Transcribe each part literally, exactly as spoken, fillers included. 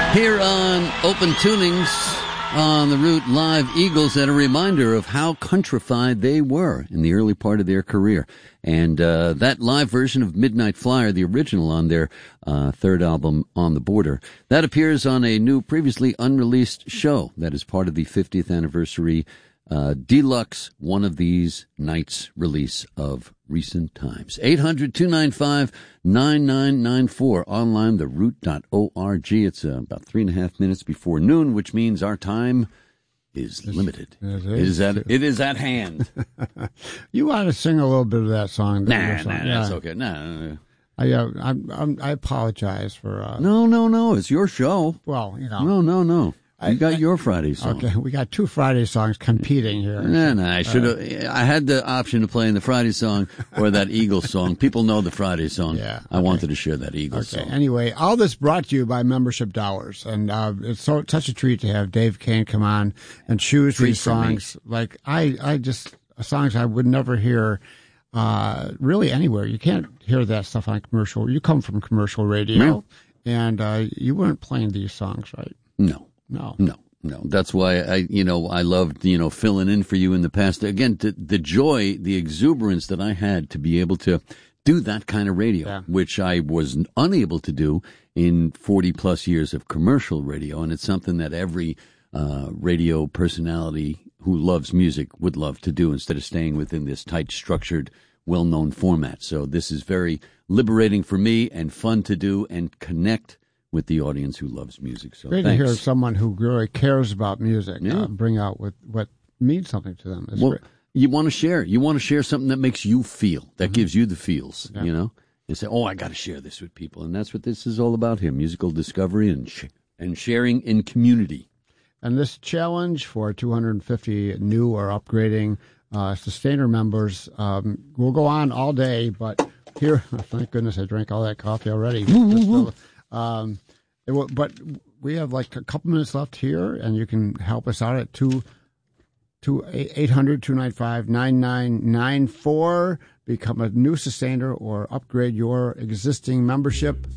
Here on Open Tunings on the Root Live, Eagles, and a reminder of how countrified they were in the early part of their career. And uh, that live version of Midnight Flyer, the original on their uh, third album, On the Border, that appears on a new, previously unreleased show that is part of the fiftieth anniversary uh, deluxe One of These Nights release of recent times. eight hundred, two nine five, nine nine nine four. Online, the root dot org. It's uh, about three and a half minutes before noon, which means our time is limited. It is, it is at, it is at hand. You want to sing a little bit of that song? Nah, song? nah, yeah. that's okay. Nah, nah, nah. I, uh, I'm, I'm, I apologize for... Uh, no, no, no. It's your show. Well, you know. No, no, no. You I, got I, your Friday song. Okay, we got two Friday songs competing here. No, no, I should have. Uh, I had the option to play in the Friday song or that Eagles song. People know the Friday song. Yeah, I okay. wanted to share that Eagles okay. song. Anyway, all this brought to you by membership dollars, and uh, it's so such a treat to have Dave Kane come on and choose Treat these songs. Like I, I just songs I would never hear. Uh, really anywhere. You can't hear that stuff on commercial. You come from commercial radio, no. and uh, you weren't playing these songs, right? No, no, no. No, that's why I, you know, I loved, you know, filling in for you in the past. Again, to, the joy, the exuberance that I had to be able to do that kind of radio, yeah. which I was unable to do in forty plus years of commercial radio. And it's something that every uh, radio personality who loves music would love to do instead of staying within this tight, structured, well-known format. So this is very liberating for me and fun to do and connect with the audience who loves music. So great thanks. to hear someone who really cares about music yeah. uh, bring out what, what means something to them. It's well, great. You want to share. You want to share something that makes you feel, that mm-hmm. gives you the feels, yeah. you know? You say, oh, I got to share this with people. And that's what this is all about here, musical discovery and sh- and sharing in community. And this challenge for two hundred fifty new or upgrading uh, Sustainer members um, will go on all day, but here, oh, thank goodness I drank all that coffee already. Um, it will, but we have like a couple minutes left here, and you can help us out at two, two, eight hundred, two nine five, nine nine nine four. Become a new Sustainer or upgrade your existing membership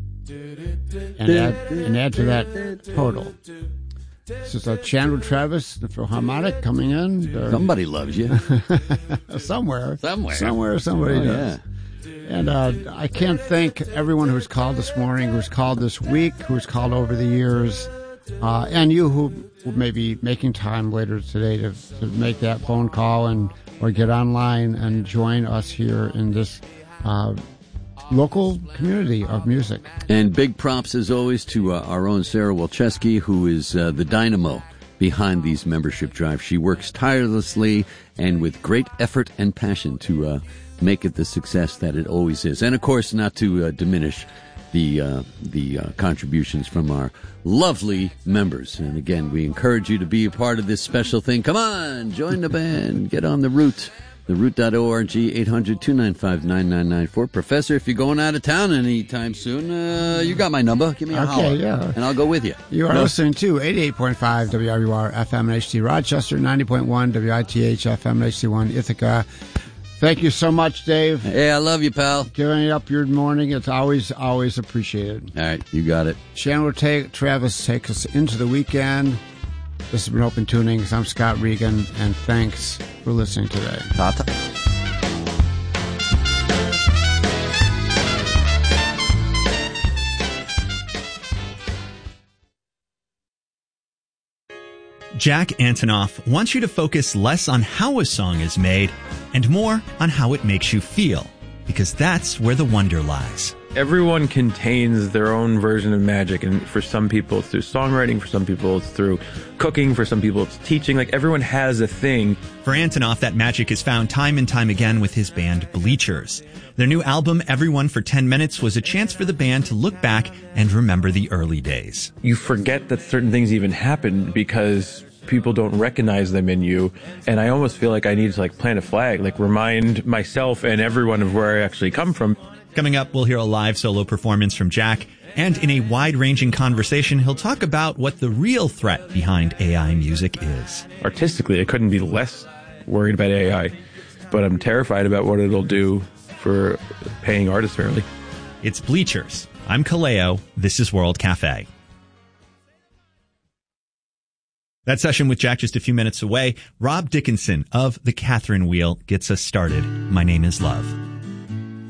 and add, and add to that total. This is a Chandler Travis, the Philharmonic coming in. They're, somebody loves you. somewhere. Somewhere. Somewhere somebody oh, does. Yeah. And uh, I can't thank everyone who's called this morning, who's called this week, who's called over the years, uh, and you who, who may be making time later today to, to make that phone call and or get online and join us here in this uh, local community of music. And big props, as always, to uh, our own Sarah Walczewski, who is uh, the dynamo behind these membership drives. She works tirelessly and with great effort and passion to uh, make it the success that it always is. And, of course, not to uh, diminish the uh, the uh, contributions from our lovely members. And, again, we encourage you to be a part of this special thing. Come on, join the band. Get on the route. The root dot org, eight hundred, two nine five, nine nine nine four. Professor, if you're going out of town anytime soon, uh, you got my number. Give me a okay, holler, yeah. and I'll go with you. You are no. listening to eighty-eight point five W R U R F M and H D Rochester, ninety point one W I T H F M and H D one Ithaca. Thank you so much, Dave. Hey, I love you, pal. Giving up your morning. It's always, always appreciated. All right, you got it. Chandler ta- Travis takes us into the weekend. This has been Open Tunings. I'm Scott Regan, and thanks for listening today. Ta-ta. Jack Antonoff wants you to focus less on how a song is made and more on how it makes you feel, because that's where the wonder lies. Everyone contains their own version of magic, and for some people it's through songwriting, for some people it's through cooking, for some people it's teaching. Like, everyone has a thing. For Antonoff, that magic is found time and time again with his band Bleachers. Their new album, Everyone for ten minutes, was a chance for the band to look back and remember the early days. You forget that certain things even happened because people don't recognize them in you, and I almost feel like I need to like plant a flag, like remind myself and everyone of where I actually come from. Coming up, we'll hear a live solo performance from Jack, and in a wide-ranging conversation, he'll talk about what the real threat behind A I music is. Artistically, I couldn't be less worried about A I, but I'm terrified about what it'll do for paying artists early. It's Bleachers. I'm Kaleo. This is World Cafe. That session with Jack just a few minutes away. Rob Dickinson of The Catherine Wheel gets us started. My Name is Love.